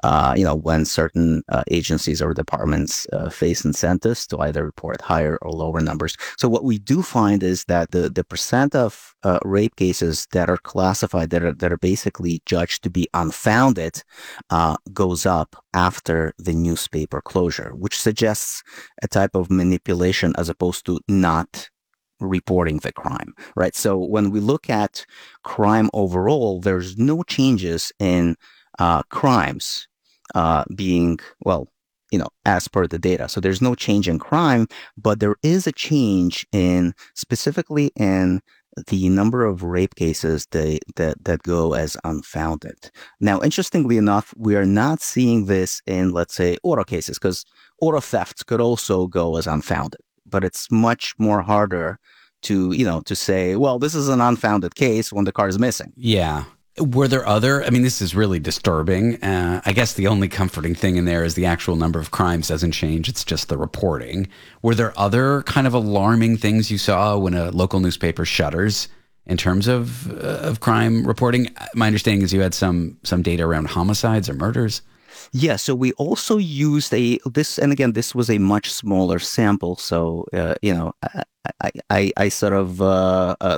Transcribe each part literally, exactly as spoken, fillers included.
uh, you know, when certain uh, agencies or departments uh, face incentives to either report higher or lower numbers. So what we do find is that the the percent of uh, rape cases that are classified that are that are basically judged to be unfounded uh, goes up after the newspaper closure, which suggests a type of manipulation as opposed to not reporting the crime, right? So when we look at crime overall, there's no changes in uh, crimes uh, being, well, you know, as per the data. So there's no change in crime, but there is a change in specifically in the number of rape cases that, that, that go as unfounded. Now, interestingly enough, we are not seeing this in, let's say, auto cases, because auto thefts could also go as unfounded, but it's much more harder to, you know, to say, well, this is an unfounded case when the car is missing. Yeah. Were there other, I mean, this is really disturbing. Uh, I guess the only comforting thing in there is the actual number of crimes doesn't change. It's just the reporting. Were there other kind of alarming things you saw when a local newspaper shutters in terms of uh, of crime reporting? My understanding is you had some some data around homicides or murders. Yeah, so we also used a this, and again, this was a much smaller sample. So uh, you know, I I, I, I sort of uh, uh,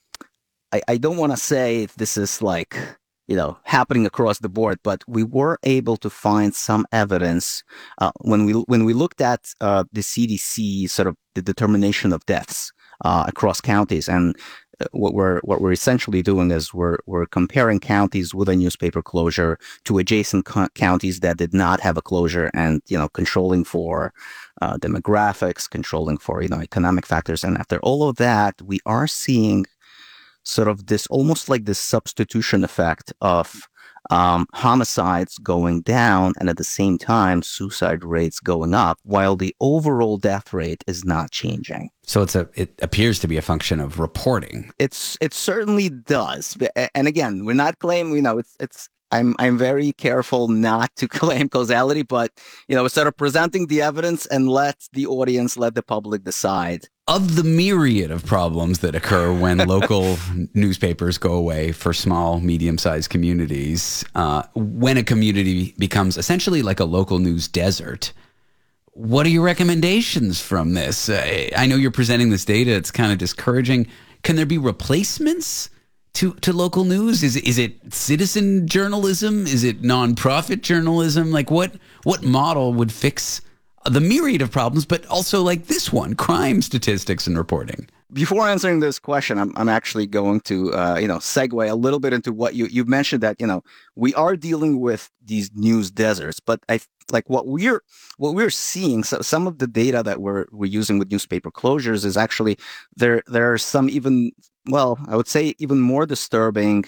I, I don't want to say if this is like, you know, happening across the board, but we were able to find some evidence uh, when we when we looked at uh, the C D C sort of the determination of deaths uh, across counties, and what we're what we're essentially doing is we're we're comparing counties with a newspaper closure to adjacent co- counties that did not have a closure, and you know, controlling for uh, demographics, controlling for you know economic factors, and after all of that, we are seeing sort of this almost like this substitution effect of um, homicides going down and at the same time suicide rates going up, while the overall death rate is not changing. So it's a it appears to be a function of reporting. It's it certainly does, and again, we're not claiming. You know, it's it's. I'm I'm very careful not to claim causality, but you know, sort of presenting the evidence and let the audience, let the public decide. Of the myriad of problems that occur when local newspapers go away for small, medium-sized communities, uh, when a community becomes essentially like a local news desert, what are your recommendations from this? Uh, I know you're presenting this data. It's kind of discouraging. Can there be replacements to, to local news? Is, is it citizen journalism? Is it nonprofit journalism? Like what what model would fix the myriad of problems, but also like this one, crime statistics and reporting? Before answering this question, I'm I'm actually going to uh, you know segue a little bit into what you you mentioned, that you know we are dealing with these news deserts, but I like what we're what we're seeing. So some of the data that we're we're using with newspaper closures is actually there there are some even well I would say even more disturbing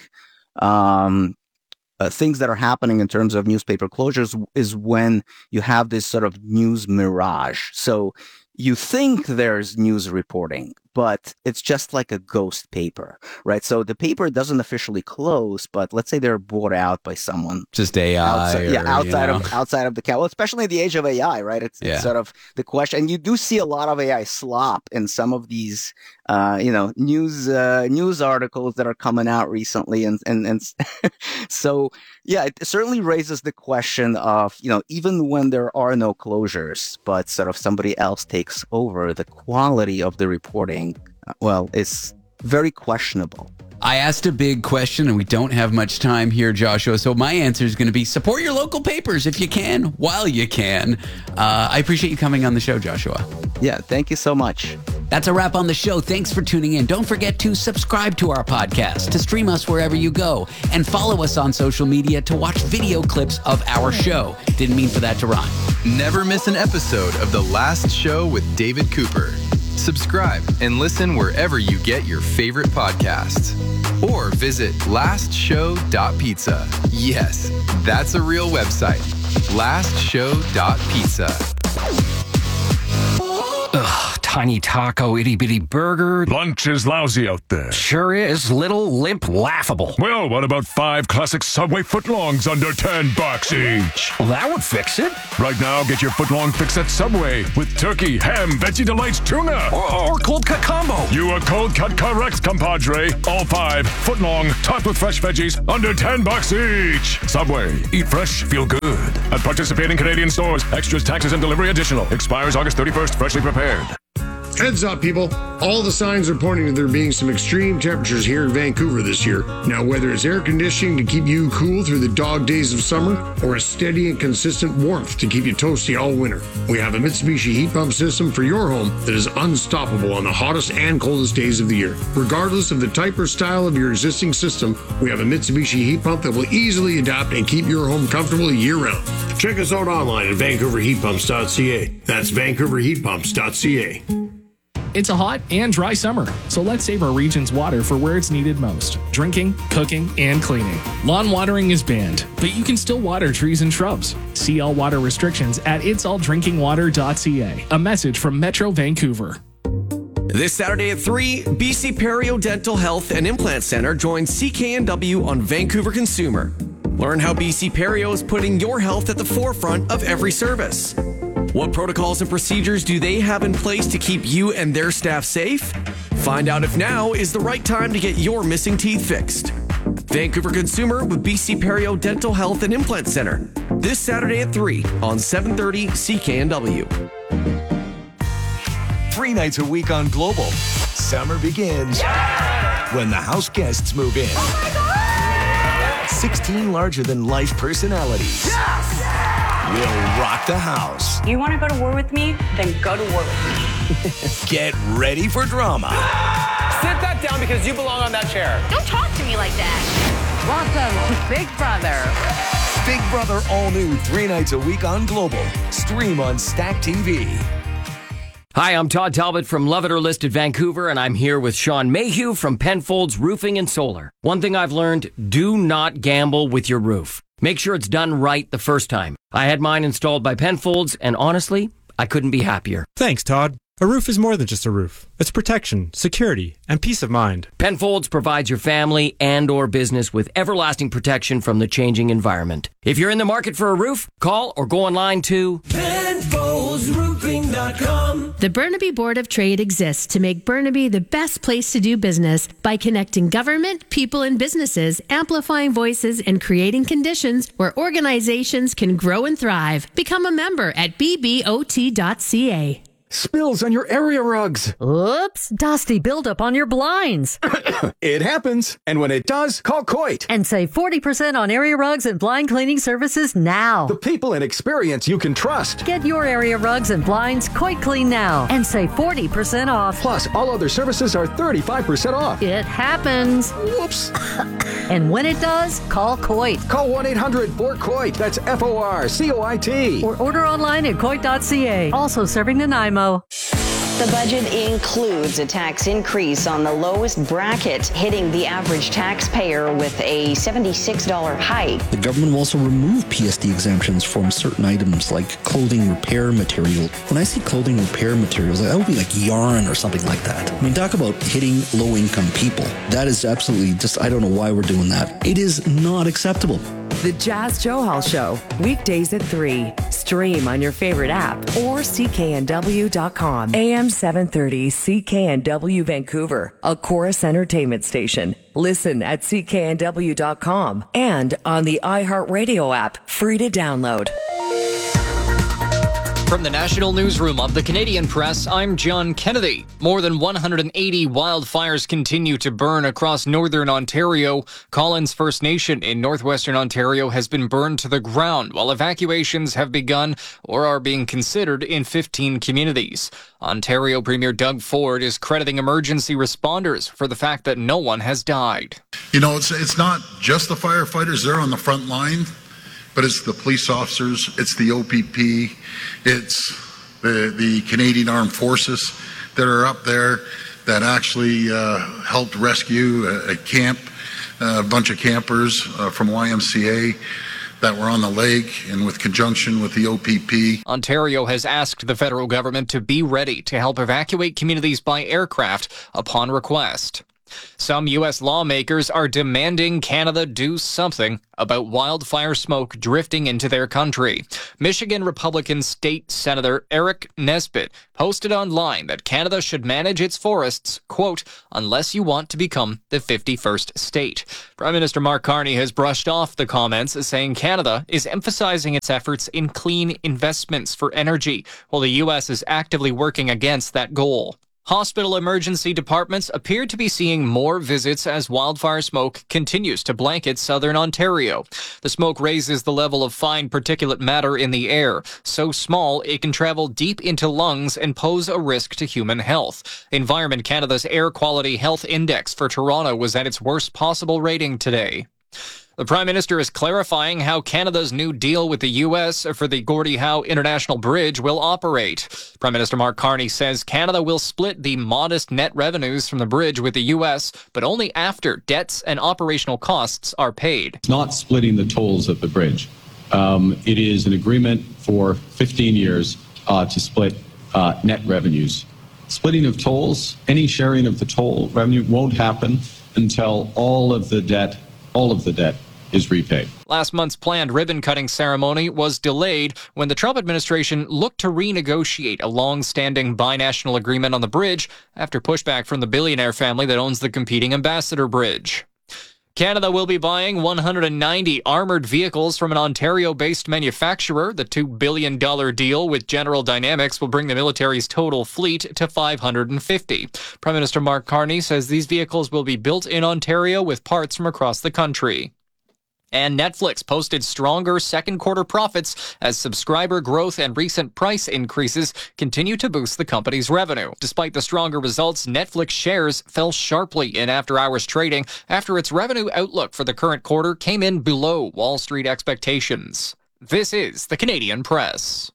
Um, Uh, things that are happening in terms of newspaper closures is when you have this sort of news mirage. So you think there's news reporting, but it's just like a ghost paper, right? So the paper doesn't officially close, but let's say they're bought out by someone. Just A I. Outside, or, yeah, outside you know. of outside of the cat. Well, especially in the age of A I, right? It's, Yeah. it's sort of the question, and you do see a lot of A I slop in some of these, uh, you know, news uh, news articles that are coming out recently, and and and so yeah, it certainly raises the question of, you know, even when there are no closures, but sort of somebody else takes over, the quality of the reporting, well, is very questionable. I asked a big question and we don't have much time here, Joshua. So my answer is going to be support your local papers if you can, while you can. Uh, I appreciate you coming on the show, Joshua. Yeah, thank you so much. That's a wrap on the show. Thanks for tuning in. Don't forget to subscribe to our podcast, to stream us wherever you go, and follow us on social media to watch video clips of our show. Didn't mean for that to rhyme. Never miss an episode of The Last Show with David Cooper. Subscribe and listen wherever you get your favorite podcasts. Or visit last show dot pizza. Yes, that's a real website. last show dot pizza. Ugh, tiny taco, itty-bitty burger. Lunch is lousy out there. Sure is. Little, limp, laughable. Well, what about five classic Subway footlongs under ten bucks each? Well, that would fix it. Right now, get your footlong fix at Subway with turkey, ham, Veggie Delights, tuna. Or, or cold cut combo. You are cold cut correct, compadre. All five footlong, topped with fresh veggies, under ten bucks each. Subway. Eat fresh, feel good. At participating Canadian stores. Extras, taxes, and delivery additional. Expires August thirty-first. Freshly prepared. Heads up, people. All the signs are pointing to there being some extreme temperatures here in Vancouver this year. Now, whether it's air conditioning to keep you cool through the dog days of summer or a steady and consistent warmth to keep you toasty all winter, we have a Mitsubishi heat pump system for your home that is unstoppable on the hottest and coldest days of the year. Regardless of the type or style of your existing system, we have a Mitsubishi heat pump that will easily adapt and keep your home comfortable year-round. Check us out online at vancouver heat pumps dot c a. That's vancouver heat pumps dot c a. It's a hot and dry summer, so let's save our region's water for where it's needed most: drinking, cooking, and cleaning. Lawn watering is banned, but you can still water trees and shrubs. See all water restrictions at its all drinking water dot c a. A message from Metro Vancouver. This Saturday at three, B C Perio Dental Health and Implant Center joins C K N W on Vancouver Consumer. Learn how B C Perio is putting your health at the forefront of every service. What protocols and procedures do they have in place to keep you and their staff safe? Find out if now is the right time to get your missing teeth fixed. Vancouver Consumer with B C Perio Dental Health and Implant Center. This Saturday at three on seven thirty C K N W. Three nights a week on Global. Summer begins yeah! when the house guests move in. Oh my God! sixteen larger-than-life personalities. Yes! Will rock the house. You want to go to war with me? Then go to war with me. Get ready for drama. Sit that down because you belong on that chair. Don't talk to me like that. Welcome to Big Brother. Big Brother all new three nights a week on Global. Stream on Stack T V. Hi, I'm Todd Talbot from Love It or List It Vancouver, and I'm here with Sean Mayhew from Penfolds Roofing and Solar. One thing I've learned, do not gamble with your roof. Make sure it's done right the first time. I had mine installed by Penfolds, and honestly, I couldn't be happier. Thanks, Todd. A roof is more than just a roof. It's protection, security, and peace of mind. Penfolds provides your family and or business with everlasting protection from the changing environment. If you're in the market for a roof, call or go online to Penfolds Roofing dot com. The Burnaby Board of Trade exists to make Burnaby the best place to do business by connecting government, people, and businesses, amplifying voices, and creating conditions where organizations can grow and thrive. Become a member at b b o t dot c a. Spills on your area rugs. Oops, dusty buildup on your blinds. It happens, and when it does, call Coit. And save forty percent on area rugs and blind cleaning services now. The people and experience you can trust. Get your area rugs and blinds Coit Clean now and save forty percent off. Plus, all other services are thirty-five percent off. It happens. Whoops. And when it does, call Coit. Call one eight hundred four COIT. That's F O R C O I T. Or order online at coit dot c a. Also serving Nanaimo. The budget includes a tax increase on the lowest bracket, hitting the average taxpayer with a seventy-six dollars hike. The government will also remove P S D exemptions from certain items like clothing repair material. When I see clothing repair materials, that would be like yarn or something like that. I mean, talk about hitting low-income people. That is absolutely just, I don't know why we're doing that. It is not acceptable. The Jazz Johal Show, weekdays at three. Stream on your favorite app or c k n w dot com. A M seven thirty C K N W Vancouver, a Chorus Entertainment station. Listen at c k n w dot com and on the iHeartRadio app, free to download. From the National Newsroom of the Canadian Press, I'm John Kennedy. More than one hundred eighty wildfires continue to burn across northern Ontario. Collins First Nation in northwestern Ontario has been burned to the ground, while evacuations have begun or are being considered in fifteen communities. Ontario Premier Doug Ford is crediting emergency responders for the fact that no one has died. You know, it's it's not just the firefighters there on the front line, but it's the police officers, it's the O P P, it's the, the Canadian Armed Forces that are up there that actually uh, helped rescue a, a camp, a bunch of campers uh, from Y M C A. that were on the lake and with conjunction with the O P P. Ontario has asked the federal government to be ready to help evacuate communities by aircraft upon request. Some U S lawmakers are demanding Canada do something about wildfire smoke drifting into their country. Michigan Republican State Senator Eric Nesbitt posted online that Canada should manage its forests, quote, unless you want to become the fifty-first state. Prime Minister Mark Carney has brushed off the comments, saying Canada is emphasizing its efforts in clean investments for energy, while the U S is actively working against that goal. Hospital emergency departments appear to be seeing more visits as wildfire smoke continues to blanket southern Ontario. The smoke raises the level of fine particulate matter in the air, so small it can travel deep into lungs and pose a risk to human health. Environment Canada's Air Quality Health Index for Toronto was at its worst possible rating today. The Prime Minister is clarifying how Canada's new deal with the U S for the Gordie Howe International Bridge will operate. Prime Minister Mark Carney says Canada will split the modest net revenues from the bridge with the U S, but only after debts and operational costs are paid. It's not splitting the tolls at the bridge. Um, it is an agreement for fifteen years uh, to split uh, net revenues. Splitting of tolls, any sharing of the toll revenue won't happen until all of the debt, all of the debt is repaid. Last month's planned ribbon-cutting ceremony was delayed when the Trump administration looked to renegotiate a long-standing binational agreement on the bridge after pushback from the billionaire family that owns the competing Ambassador Bridge. Canada will be buying one hundred ninety armored vehicles from an Ontario-based manufacturer. The two billion dollars deal with General Dynamics will bring the military's total fleet to five hundred fifty. Prime Minister Mark Carney says these vehicles will be built in Ontario with parts from across the country. And Netflix posted stronger second quarter profits as subscriber growth and recent price increases continue to boost the company's revenue. Despite the stronger results, Netflix shares fell sharply in after-hours trading after its revenue outlook for the current quarter came in below Wall Street expectations. This is the Canadian Press.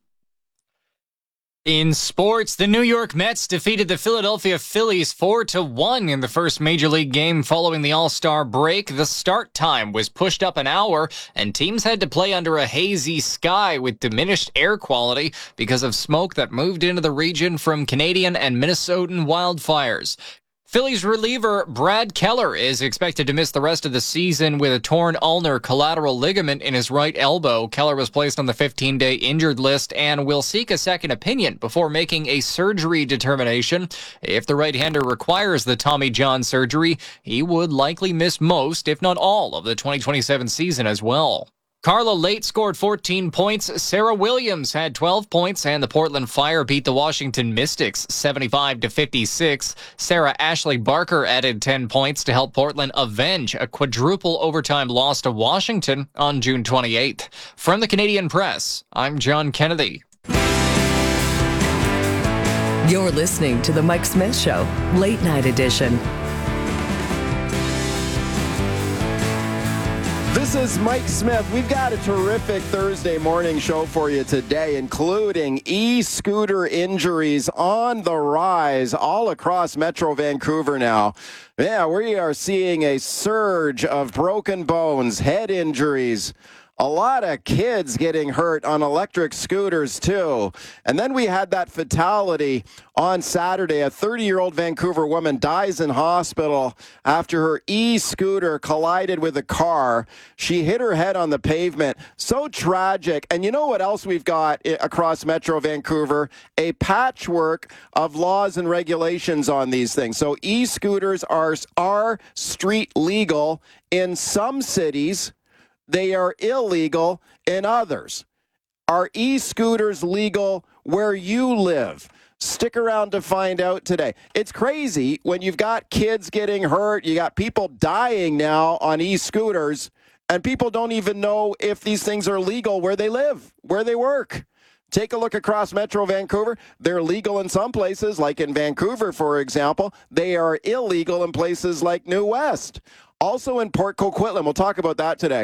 In sports, the New York Mets defeated the Philadelphia Phillies four to one in the first Major League game following the All-Star break. The start time was pushed up an hour, and teams had to play under a hazy sky with diminished air quality because of smoke that moved into the region from Canadian and Minnesotan wildfires. Phillies reliever Brad Keller is expected to miss the rest of the season with a torn ulnar collateral ligament in his right elbow. Keller was placed on the fifteen-day injured list and will seek a second opinion before making a surgery determination. If the right-hander requires the Tommy John surgery, he would likely miss most, if not all, of the twenty twenty-seven season as well. Carla Late scored fourteen points. Sarah Williams had twelve points, and the Portland Fire beat the Washington Mystics seventy-five to fifty-six. Sarah Ashley Barker added ten points to help Portland avenge a quadruple overtime loss to Washington on June twenty-eighth. From the Canadian Press, I'm John Kennedy. You're listening to The Mike Smith Show, Late Night Edition. This is Mike Smith. We've got a terrific Thursday morning show for you today, including e-scooter injuries on the rise all across Metro Vancouver now. Yeah, we are seeing a surge of broken bones, head injuries, a lot of kids getting hurt on electric scooters, too. And then we had that fatality on Saturday. A thirty-year-old Vancouver woman dies in hospital after her e-scooter collided with a car. She hit her head on the pavement. So tragic. And you know what else we've got across Metro Vancouver? A patchwork of laws and regulations on these things. So e-scooters are, are street legal in some cities. They are illegal in others. Are e-scooters legal where you live? Stick around to find out today. It's crazy when you've got kids getting hurt, you got people dying now on e-scooters, and people don't even know if these things are legal where they live, where they work. Take a look across Metro Vancouver. They're legal in some places, like in Vancouver, for example. They are illegal in places like New West. Also in Port Coquitlam. We'll talk about that today.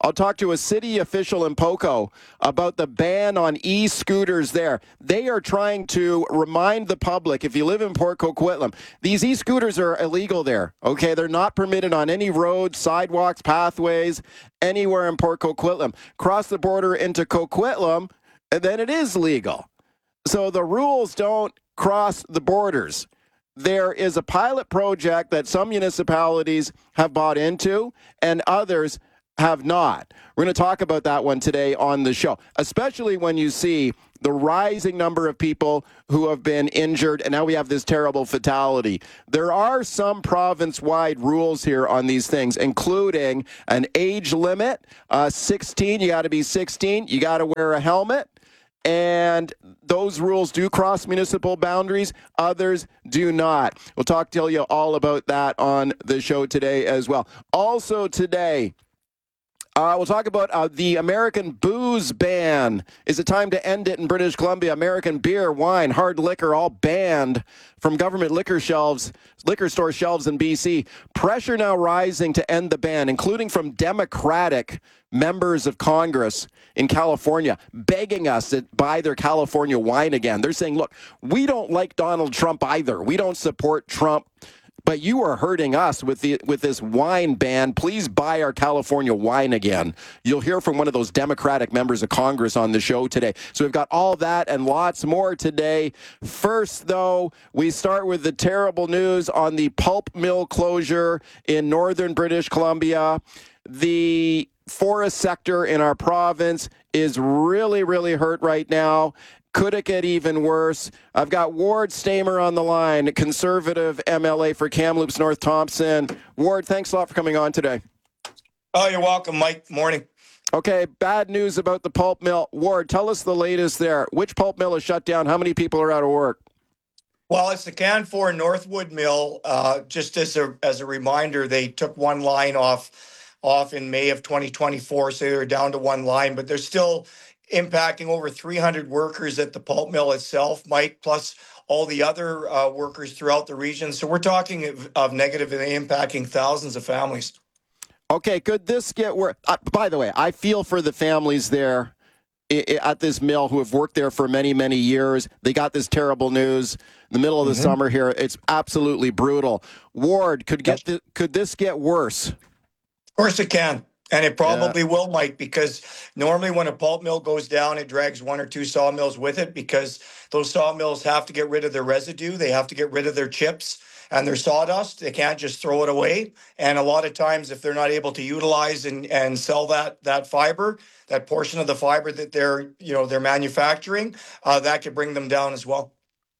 I'll talk to a city official in Poco about the ban on e-scooters there. They are trying to remind the public, if you live in Port Coquitlam, these e-scooters are illegal there, okay? They're not permitted on any roads, sidewalks, pathways, anywhere in Port Coquitlam. Cross the border into Coquitlam, and then it is legal. So the rules don't cross the borders. There is a pilot project that some municipalities have bought into and others have not. We're going to talk about that one today on the show, especially when you see the rising number of people who have been injured, and now we have this terrible fatality. There are some province-wide rules here on these things, including an age limit, uh, sixteen, you got to be sixteen, you got to wear a helmet, and those rules do cross municipal boundaries. Others do not. We'll talk to you all about that on the show today as well. Also today, uh, we'll talk about uh, the American booze ban. Is it time to end it in British Columbia? American beer, wine, hard liquor, all banned from government liquor shelves, liquor store shelves in B C. Pressure now rising to end the ban, including from Democratic members of Congress in California, begging us to buy their California wine again. They're saying, look, we don't like Donald Trump either. We don't support Trump, but you are hurting us with the with this wine ban. Please buy our California wine again. You'll hear from one of those Democratic members of Congress on the show today. So we've got all that and lots more today. First, though, we start with the terrible news on the pulp mill closure in northern British Columbia. The forest sector in our province is really, really hurt right now. Could it get even worse? I've got Ward Stamer on the line, Conservative M L A for Kamloops North Thompson. Ward, thanks a lot for coming on today. Oh, you're welcome, Mike. Morning. Okay, bad news about the pulp mill. Ward, tell us the latest there. Which pulp mill is shut down? How many people are out of work? Well, it's the Canfor Northwood Mill. Uh, just as a as a reminder, they took one line off off in May of twenty twenty-four, so they're down to one line, but they're still impacting over three hundred workers at the pulp mill itself, Mike, plus all the other uh, workers throughout the region. So we're talking of, of negatively impacting thousands of families. Okay, could this get worse? Uh, by the way, I feel for the families there I- I- at this mill who have worked there for many, many years. They got this terrible news in the middle of the mm-hmm. summer here. It's absolutely brutal. Ward, could get th- could this get worse? Of course it can. And it probably yeah. will, Mike, because normally when a pulp mill goes down, it drags one or two sawmills with it because those sawmills have to get rid of their residue. They have to get rid of their chips and their sawdust. They can't just throw it away. And a lot of times, if they're not able to utilize and, and sell that that fiber, that portion of the fiber that they're, you know, they're manufacturing, uh, that could bring them down as well.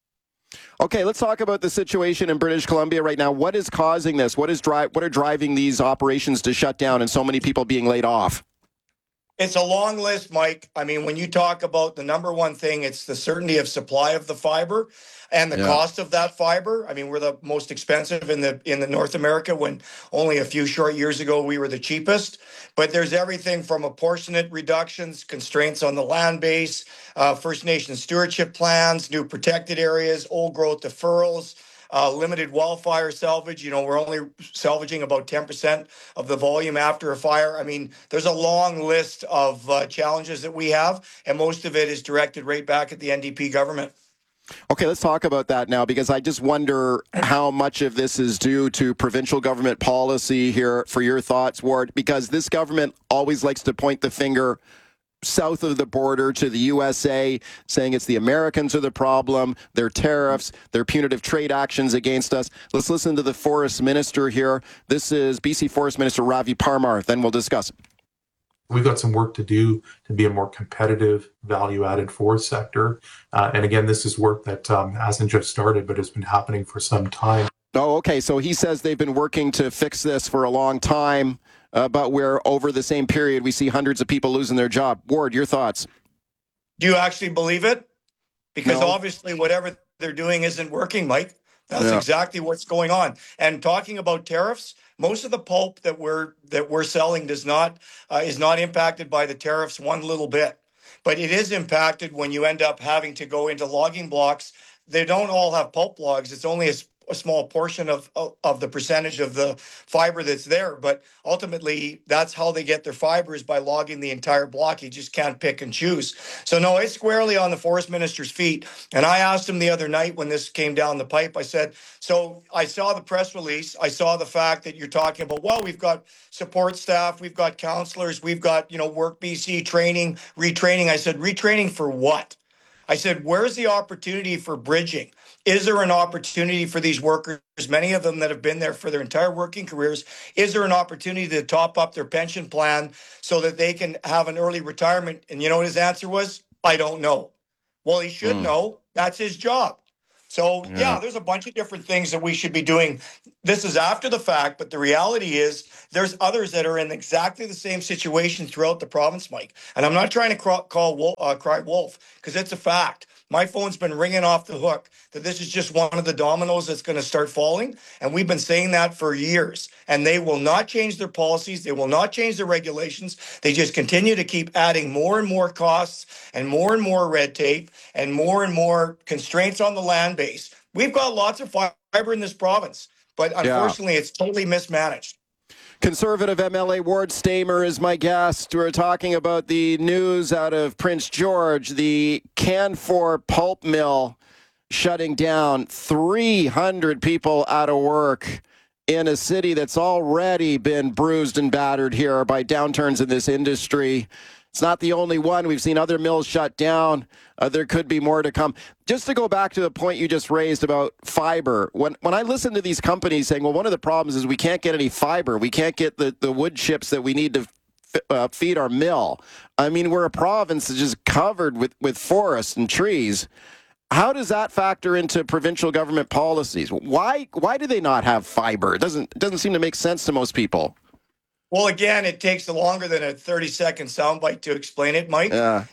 Okay, let's talk about the situation in British Columbia right now. What is causing this? What is dri- What are driving these operations to shut down and so many people being laid off? It's a long list, Mike. I mean, when you talk about the number one thing, it's the certainty of supply of the fiber and the yeah. cost of that fiber. I mean, we're the most expensive in the in the North America when only a few short years ago we were the cheapest. But there's everything from apportionment reductions, constraints on the land base, uh, First Nation stewardship plans, new protected areas, old growth deferrals, uh, limited wildfire salvage. You know, we're only salvaging about ten percent of the volume after a fire. I mean, there's a long list of uh, challenges that we have, and most of it is directed right back at the N D P government. Okay, let's talk about that now, because I just wonder how much of this is due to provincial government policy here, for your thoughts, Ward, because this government always likes to point the finger south of the border to the U S A, saying it's the Americans are the problem, their tariffs, their punitive trade actions against us. Let's listen to the Forest Minister here. This is B C Forest Minister Ravi Parmar. Then we'll discuss. We've got some work to do to be a more competitive, value-added forest sector. Uh, and again, this is work that um, hasn't just started, but has been happening for some time. Oh, okay. So he says they've been working to fix this for a long time, uh, but where over the same period, we see hundreds of people losing their job. Ward, your thoughts? Do you actually believe it? Because no. obviously whatever they're doing isn't working, Mike. That's yeah. exactly what's going on. And talking about tariffs, most of the pulp that we're that we're selling does not uh, is not impacted by the tariffs one little bit, but it is impacted when you end up having to go into logging blocks. They don't all have pulp logs. It's only a, a small portion of, of of the percentage of the fiber that's there, but ultimately that's how they get their fibers, by logging the entire block. You just can't pick and choose. So no, it's squarely on the forest minister's feet. And I asked him the other night when this came down the pipe, I said, so I saw the press release. I saw the fact that you're talking about, well, we've got support staff, we've got counselors, we've got, you know, Work B C training, retraining. I said, retraining for what? I said, where's the opportunity for bridging? Is there an opportunity for these workers, many of them that have been there for their entire working careers, is there an opportunity to top up their pension plan so that they can have an early retirement? And you know what his answer was? I don't know. Well, he should mm. know. That's his job. So, yeah. yeah, there's a bunch of different things that we should be doing. This is after the fact, but the reality is there's others that are in exactly the same situation throughout the province, Mike. And I'm not trying to call, call uh, cry wolf, because it's a fact. My phone's been ringing off the hook that this is just one of the dominoes that's going to start falling. And we've been saying that for years. And they will not change their policies. They will not change their regulations. They just continue to keep adding more and more costs and more and more red tape and more and more constraints on the land base. We've got lots of fiber in this province, but unfortunately, yeah. it's totally mismanaged. Conservative M L A Ward Stamer is my guest. We're talking about the news out of Prince George, the Canfor pulp mill shutting down, three hundred people out of work in a city that's already been bruised and battered here by downturns in this industry. It's not the only one. We've seen other mills shut down. Uh, there could be more to come. Just to go back to the point you just raised about fiber, when when I listen to these companies saying, well, one of the problems is we can't get any fiber. We can't get the, the wood chips that we need to f- uh, feed our mill. I mean, we're a province that's just covered with, with forests and trees. How does that factor into provincial government policies? Why why do they not have fiber? It doesn't, it doesn't seem to make sense to most people. Well, again, it takes longer than a thirty-second soundbite to explain it, Mike. Yeah.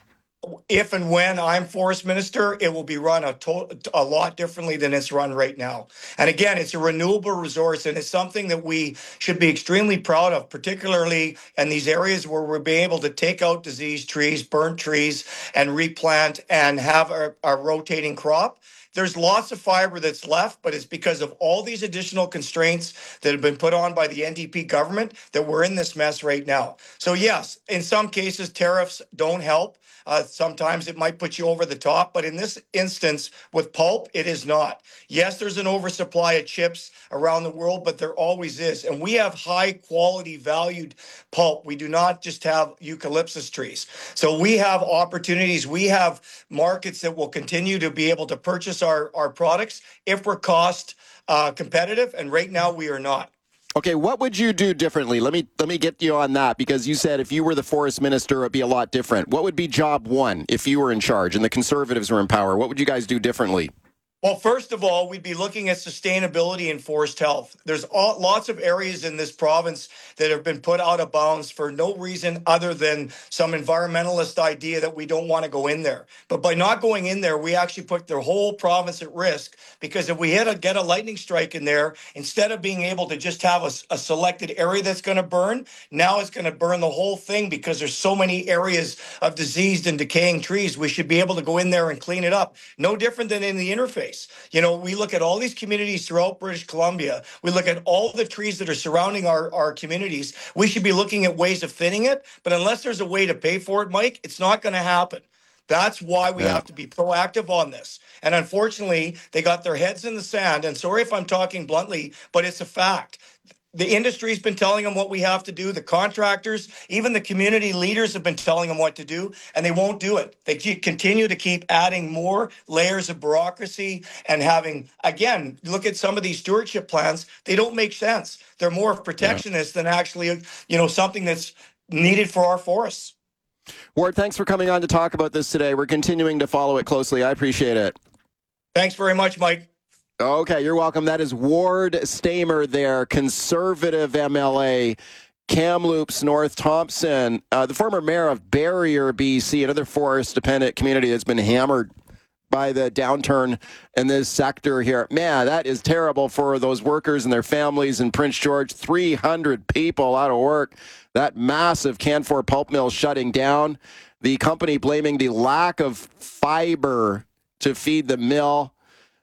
If and when I'm forest minister, it will be run a, to- a lot differently than it's run right now. And again, it's a renewable resource, and it's something that we should be extremely proud of, particularly in these areas where we're being able to take out diseased trees, burnt trees, and replant and have a, a rotating crop. There's lots of fiber that's left, but it's because of all these additional constraints that have been put on by the N D P government that we're in this mess right now. So yes, in some cases, tariffs don't help. Uh, sometimes it might put you over the top, but in this instance with pulp, it is not. Yes, there's an oversupply of chips around the world, but there always is. And we have high quality valued pulp. We do not just have eucalyptus trees. So we have opportunities. We have markets that will continue to be able to purchase our, our products if we're cost uh, competitive. And right now we are not. Okay, what would you do differently? Let me let me get you on that, because you said if you were the forest minister, it'd be a lot different. What would be job one if you were in charge and the Conservatives were in power? What would you guys do differently? Well, first of all, we'd be looking at sustainability and forest health. There's all, lots of areas in this province that have been put out of bounds for no reason other than some environmentalist idea that we don't want to go in there. But by not going in there, we actually put the whole province at risk, because if we hit a, get a lightning strike in there, instead of being able to just have a, a selected area that's going to burn, now it's going to burn the whole thing because there's so many areas of diseased and decaying trees. We should be able to go in there and clean it up. No different than in the interface. You know, we look at all these communities throughout British Columbia. We look at all the trees that are surrounding our, our communities. We should be looking at ways of thinning it. But unless there's a way to pay for it, Mike, it's not going to happen. That's why we yeah. have to be proactive on this. And unfortunately, they got their heads in the sand. And sorry if I'm talking bluntly, but it's a fact. The industry's been telling them what we have to do. The contractors, even the community leaders have been telling them what to do, and they won't do it. They keep, continue to keep adding more layers of bureaucracy and having, again, look at some of these stewardship plans. They don't make sense. They're more protectionist yeah. than actually, you know, something that's needed for our forests. Ward, thanks for coming on to talk about this today. We're continuing to follow it closely. I appreciate it. Thanks very much, Mike. Okay, you're welcome. That is Ward Stamer there, Conservative M L A, Kamloops, North Thompson, uh, the former mayor of Barrier, B C, another forest-dependent community that's been hammered by the downturn in this sector here. Man, that is terrible for those workers and their families in Prince George. three hundred people out of work. That massive Canfor pulp mill shutting down. The company blaming the lack of fiber to feed the mill.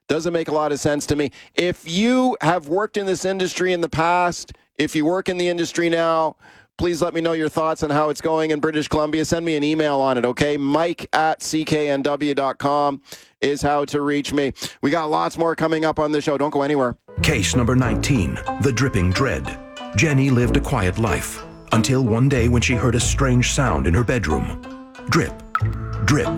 Doesn't make a lot of sense to me. If you have worked in this industry in the past, if you work in the industry now, please let me know your thoughts on how it's going in British Columbia. Send me an email on it, okay? Mike at C K N W dot com is how to reach me. We got lots more coming up on the show. Don't go anywhere. Case number nineteen, the dripping dread. Jenny lived a quiet life until one day when she heard a strange sound in her bedroom. Drip, drip,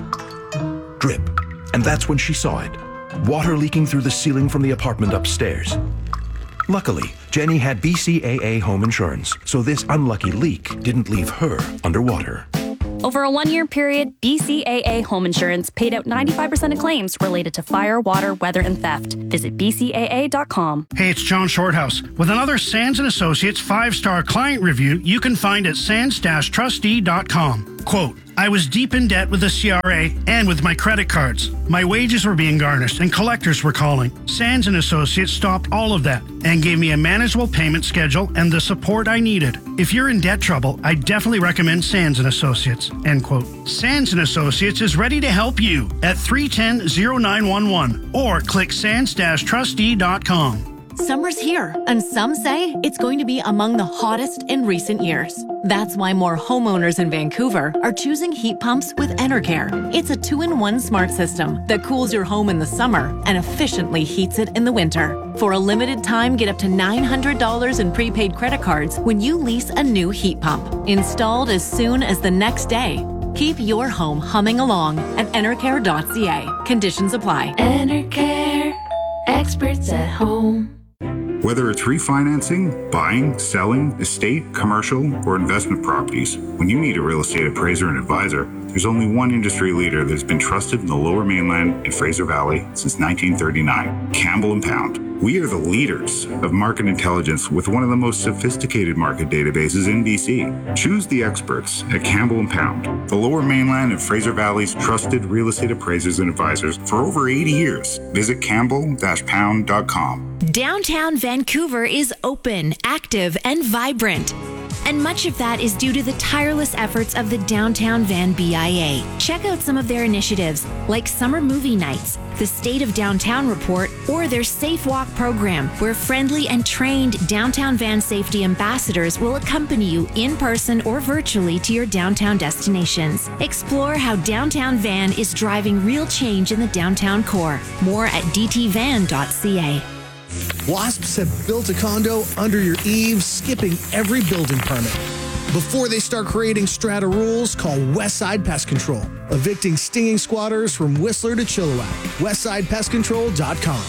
drip. And that's when she saw it. Water leaking through the ceiling from the apartment upstairs. Luckily, Jenny had B C A A home insurance, so this unlucky leak didn't leave her underwater. Over a one-year period, B C A A Home Insurance paid out ninety-five percent of claims related to fire, water, weather, and theft. Visit B C A A dot com. Hey, it's John Shorthouse. With another Sands and Associates five-star client review you can find at sands dash trustee dot com. Quote, I was deep in debt with the C R A and with my credit cards. My wages were being garnished and collectors were calling. Sands and Associates stopped all of that and gave me a manageable payment schedule and the support I needed. If you're in debt trouble, I definitely recommend Sands and Associates. End quote. Sands and Associates is ready to help you at three one zero, oh nine one one or click sands dash trustee dot com. Summer's here, and some say it's going to be among the hottest in recent years. That's why more homeowners in Vancouver are choosing heat pumps with Enercare. It's a two-in-one smart system that cools your home in the summer and efficiently heats it in the winter. For a limited time, get up to nine hundred dollars in prepaid credit cards when you lease a new heat pump. Installed as soon as the next day. Keep your home humming along at enercare dot c a. Conditions apply. Enercare, experts at home. Whether it's refinancing, buying, selling, estate, commercial, or investment properties, when you need a real estate appraiser and advisor, there's only one industry leader that's been trusted in the Lower Mainland and Fraser Valley since nineteen thirty-nine, Campbell and Pound. We are the leaders of market intelligence with one of the most sophisticated market databases in B C. Choose the experts at Campbell and Pound, the Lower Mainland and Fraser Valley's trusted real estate appraisers and advisors for over eighty years. Visit campbell dash pound dot com. Downtown Vancouver is open, active, and vibrant. And much of that is due to the tireless efforts of the Downtown Van B I A. Check out some of their initiatives, like summer movie nights, the State of Downtown Report, or their Safe Walk program, where friendly and trained Downtown Van safety ambassadors will accompany you in person or virtually to your downtown destinations. Explore how Downtown Van is driving real change in the downtown core. More at d t van dot c a. Wasps have built a condo under your eaves, skipping every building permit. Before they start creating strata rules, call Westside Pest Control, evicting stinging squatters from Whistler to Chilliwack. westside pest control dot com.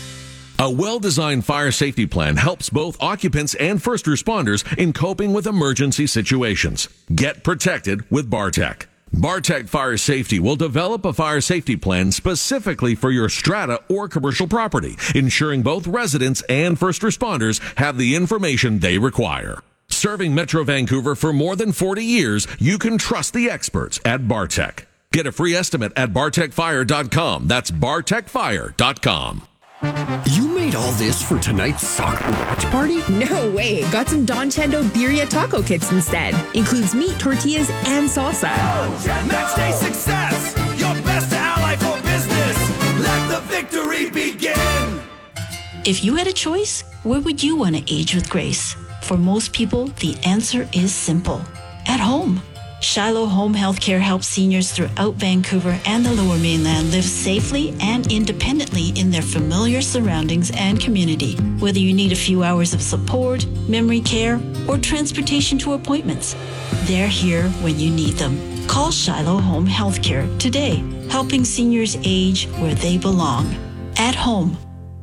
A well-designed fire safety plan helps both occupants and first responders in coping with emergency situations. Get protected with Bartec. Bartec Fire Safety will develop a fire safety plan specifically for your strata or commercial property, ensuring both residents and first responders have the information they require. Serving Metro Vancouver for more than forty years, you can trust the experts at Bartec. Get a free estimate at bartec fire dot com. That's bartec fire dot com. You made all this for tonight's soccer watch party? No way. Got some Don Chendo Birria taco kits instead. Includes meat, tortillas, and salsa. Match day success. Your best ally for business. Let the victory begin. If you had a choice, where would you want to age with grace? For most people, the answer is simple. At home. Shiloh Home Healthcare helps seniors throughout Vancouver and the Lower Mainland live safely and independently in their familiar surroundings and community. Whether you need a few hours of support, memory care, or transportation to appointments, they're here when you need them. Call Shiloh Home Healthcare today, helping seniors age where they belong. At home.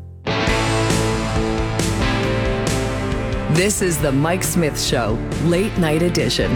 This is the Mike Smith Show, late night edition.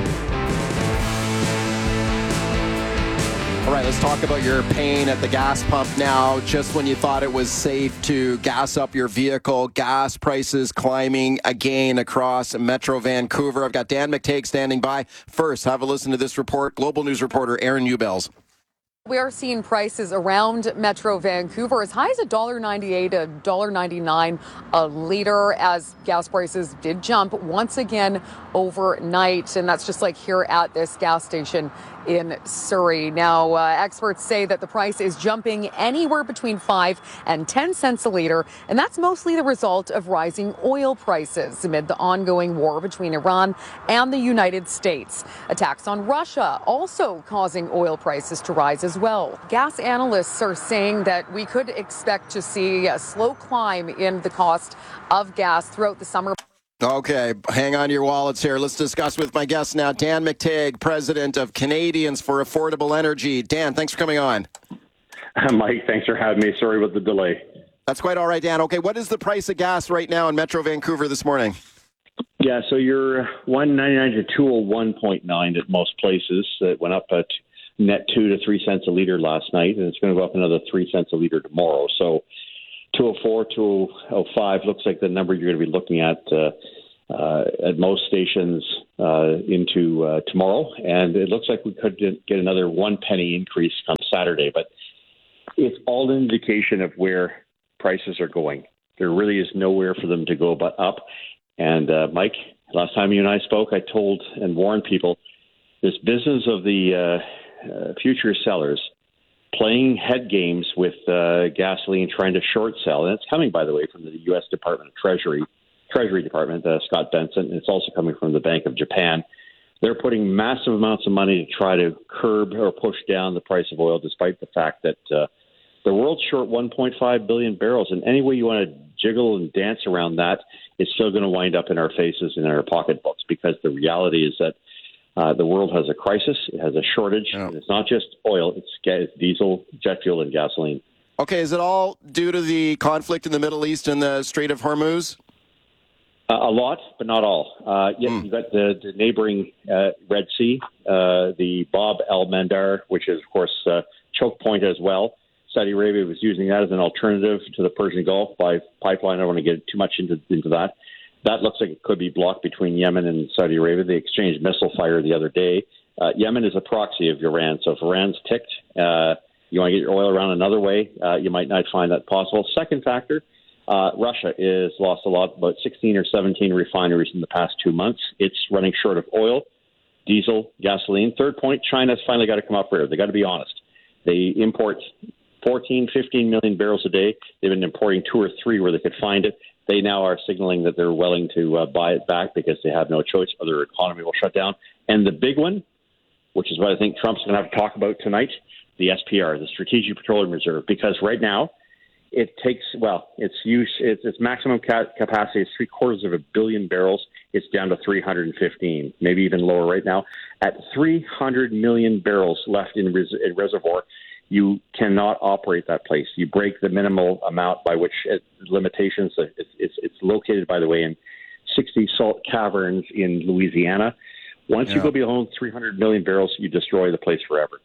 All right, let's talk about your pain at the gas pump now. Just when you thought it was safe to gas up your vehicle, gas prices climbing again across Metro Vancouver. I've got Dan McTague standing by. First, have a listen to this report. Global News reporter Aaron Ubels. We are seeing prices around Metro Vancouver as high as one dollar ninety-eight, one dollar ninety-nine a liter as gas prices did jump once again overnight. And that's just like here at this gas station in Surrey. Now, uh, experts say that the price is jumping anywhere between five and ten cents a litre, and that's mostly the result of rising oil prices amid the ongoing war between Iran and the United States. Attacks on Russia also causing oil prices to rise as well. Gas analysts are saying that we could expect to see a slow climb in the cost of gas throughout the summer. Okay, hang on to your wallets here. Let's discuss with my guest now, Dan McTeague, president of Canadians for Affordable Energy. Dan, thanks for coming on. Mike, thanks for having me. Sorry about the delay. That's quite all right, Dan. Okay, what is the price of gas right now in Metro Vancouver this morning? Yeah, so you're one ninety-nine to two oh one point nine at most places. It went up at net two to three cents a litre last night, and it's going to go up another three cents a litre tomorrow. So two oh four, two oh five looks like the number you're going to be looking at uh, uh, at most stations uh, into uh, tomorrow. And it looks like we could get another one penny increase come Saturday. But it's all an indication of where prices are going. There really is nowhere for them to go but up. And, uh, Mike, last time you and I spoke, I told and warned people this business of the uh, uh, future sellers playing head games with uh, gasoline, trying to short sell. And it's coming, by the way, from the U S Department of Treasury, Treasury Department, uh, Scott Benson. And it's also coming from the Bank of Japan. They're putting massive amounts of money to try to curb or push down the price of oil, despite the fact that uh, the world's short one point five billion barrels. And any way you want to jiggle and dance around that, it's still going to wind up in our faces and in our pocketbooks, because the reality is that Uh, the world has a crisis. It has a shortage. Yeah. And it's not just oil. It's, it's diesel, jet fuel, and gasoline. Okay, is it all due to the conflict in the Middle East and the Strait of Hormuz? Uh, a lot, but not all. Uh, yeah, mm. You've got the, the neighboring uh, Red Sea, uh, the Bab el-Mandab, which is, of course, uh, choke point as well. Saudi Arabia was using that as an alternative to the Persian Gulf by pipeline. I don't want to get too much into, into that. That looks like it could be blocked between Yemen and Saudi Arabia. They exchanged missile fire the other day. Uh, Yemen is a proxy of Iran. So if Iran's ticked, uh, you want to get your oil around another way, uh, you might not find that possible. Second factor, uh, Russia has lost a lot, about sixteen or seventeen refineries in the past two months. It's running short of oil, diesel, gasoline. Third point, China's finally got to come up here. They got to be honest. They import fourteen, fifteen million barrels a day. They've been importing two or three where they could find it. They now are signaling that they're willing to uh, buy it back because they have no choice, or their economy will shut down. And the big one, which is what I think Trump's going to have to talk about tonight, the S P R, the Strategic Petroleum Reserve, because right now it takes, well, its use, its, its maximum ca- capacity is three quarters of a billion barrels. It's down to three hundred fifteen, maybe even lower right now. At three hundred million barrels left in, res- in reservoir, you cannot operate that place. You break the minimal amount by which it, limitations. It's, it's, it's located, by the way, in sixty salt caverns in Louisiana. Once yeah. you go beyond three hundred million barrels, you destroy the place forever.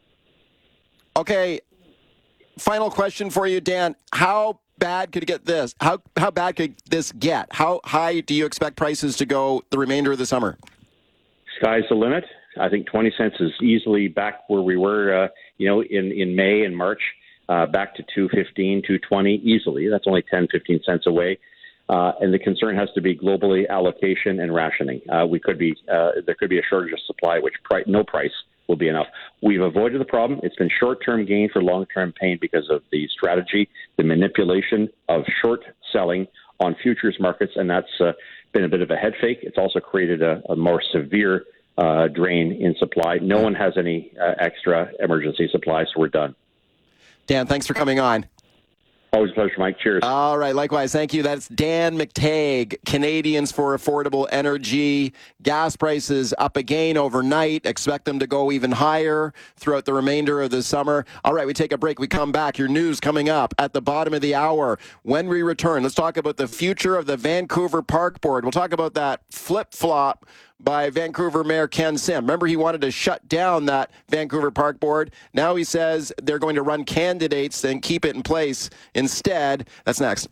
Okay. Final question for you, Dan. How bad could it get this? How how bad could this get? How high do you expect prices to go the remainder of the summer? Sky's the limit. I think twenty cents is easily back where we were, uh, you know, in, in May and March, uh, back to two fifteen, two twenty easily. That's only ten, fifteen cents away. Uh, and the concern has to be globally allocation and rationing. Uh, we could be, uh, there could be a shortage of supply, which pri- no price will be enough. We've avoided the problem. It's been short-term gain for long-term pain because of the strategy, the manipulation of short selling on futures markets. And that's uh, been a bit of a head fake. It's also created a, a more severe Uh, drain in supply. No one has any uh, extra emergency supply, so we're done. Dan, thanks for coming on. Always a pleasure, Mike. Cheers. All right, likewise. Thank you. That's Dan McTeague, Canadians for Affordable Energy. Gas prices up again overnight. Expect them to go even higher throughout the remainder of the summer. All right, we take a break. We come back. Your news coming up at the bottom of the hour. When we return, let's talk about the future of the Vancouver Park Board. We'll talk about that flip-flop by Vancouver Mayor Ken Sim. Remember, he wanted to shut down that Vancouver Park Board. Now he says they're going to run candidates and keep it in place instead. That's next.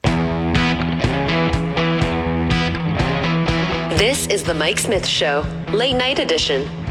This is the Mike Smith Show, late night edition.